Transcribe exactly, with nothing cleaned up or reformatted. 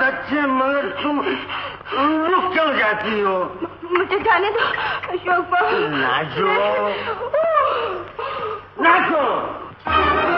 अच्छे मगर तुम रुक क्यों जाती हो? मुझे जाने दो अशोक बाबू। नाजो